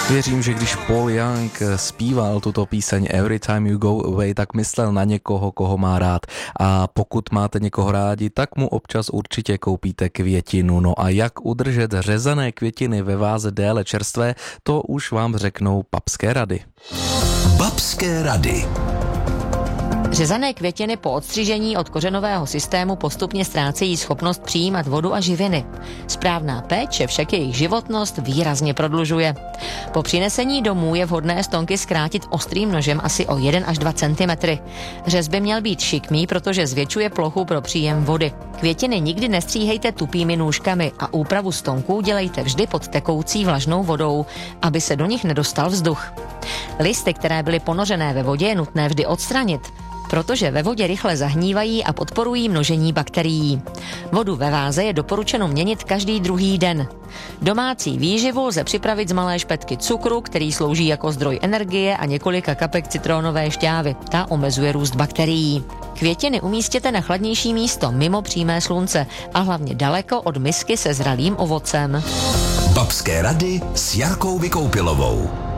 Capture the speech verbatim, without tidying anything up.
Věřím, že když Paul Young zpíval tuto píseň Every Time You Go Away, tak myslel na někoho, koho má rád. A pokud máte někoho rádi, tak mu občas určitě koupíte květinu. No a jak udržet řezané květiny ve váze déle čerstvé, to už vám řeknou babské rady. Babské rady. Řezané květiny po odstřižení od kořenového systému postupně ztrácejí schopnost přijímat vodu a živiny. Správná péče však jejich životnost výrazně prodlužuje. Po přinesení domů je vhodné stonky zkrátit ostrým nožem asi o jeden až dva centimetry. Řez by měl být šikmý, protože zvětšuje plochu pro příjem vody. Květiny nikdy nestříhejte tupými nůžkami a úpravu stonků dělejte vždy pod tekoucí vlažnou vodou, aby se do nich nedostal vzduch. Listy, které byly ponořené ve vodě, je nutné vždy odstranit, protože ve vodě rychle zahnívají a podporují množení bakterií. Vodu ve váze je doporučeno měnit každý druhý den. Domácí výživu lze připravit z malé špetky cukru, který slouží jako zdroj energie, a několika kapek citronové šťávy. Ta omezuje růst bakterií. Květiny umístěte na chladnější místo mimo přímé slunce a hlavně daleko od misky se zralým ovocem. Babské rady s Jarkou Vykoupilovou.